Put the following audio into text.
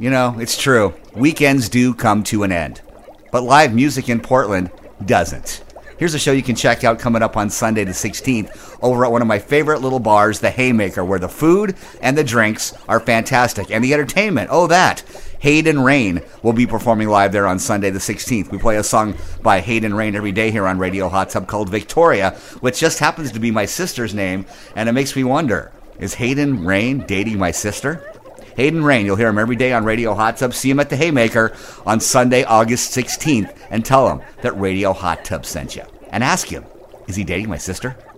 You know, it's true. Weekends do come to an end. But live music in Portland doesn't. Here's a show you can check out coming up on Sunday the 16th over at one of my favorite little bars, the Haymaker, where the food and the drinks are fantastic. And the entertainment, that. Hayden Rain will be performing live there on Sunday the 16th. We play a song by Hayden Rain every day here on Radio Hot Tub called Victoria, which just happens to be my sister's name, and it makes me wonder, is Hayden Rain dating my sister? Hayden Rain, you'll hear him every day on Radio Hot Tub. See him at the Haymaker on Sunday, August 16th, and tell him that Radio Hot Tub sent you. And ask him, is he dating my sister?